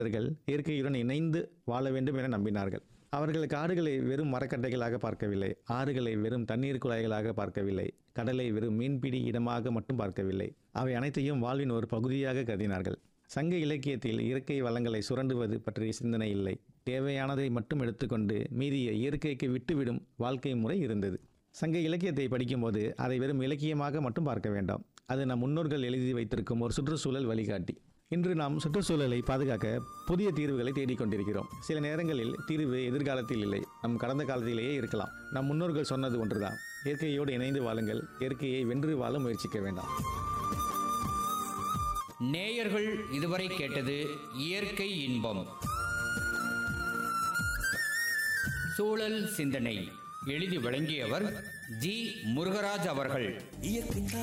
அவர்கள் இயற்கையுடன் இணைந்து வாழ வேண்டும் என நம்பினார்கள். அவர்கள் காடுகளை வெறும் மரக்கட்டைகளாக பார்க்கவில்லை, ஆறுகளை வெறும் தண்ணீர் குழாய்களாக பார்க்கவில்லை, கடலை வெறும் மீன்பிடி இடமாக மட்டும் பார்க்கவில்லை. அவை அனைத்தையும் வாழ்வின் ஒரு பகுதியாக கருதினார்கள். சங்க இலக்கியத்தில் இயற்கை வளங்களை சுரண்டுவது பற்றிய சிந்தனை இல்லை. தேவையானதை மட்டும் எடுத்துக்கொண்டு மீதியை இயற்கைக்கு விட்டுவிடும் வாழ்க்கை முறை இருந்தது. சங்க இலக்கியத்தை படிக்கும்போது அதை வெறும் இலக்கியமாக மட்டும் பார்க்க வேண்டாம். அது நம் முன்னோர்கள் எழுதி வைத்திருக்கும் ஒரு சுற்றுச்சூழல் வழிகாட்டி. இன்று நாம் சுற்றுச்சூழலை பாதுகாக்க புதிய தீர்வுகளை தேடிக்கொண்டிருக்கிறோம். சில நேரங்களில் தீர்வு எதிர்காலத்தில் இல்லை, நம் கடந்த காலத்திலேயே இருக்கலாம். நம் முன்னோர்கள் சொன்னது ஒன்றுதான்: இயற்கையோடு இணைந்து வாழுங்கள், இயற்கையை வென்று வாழ முயற்சிக்க வேண்டாம். நேயர்கள் இதுவரை கேட்டது இயற்கை இன்பம், சூழல் சிந்தனை. எழுதி வழங்கியவர் ஜி. முருகராஜ் அவர்கள்.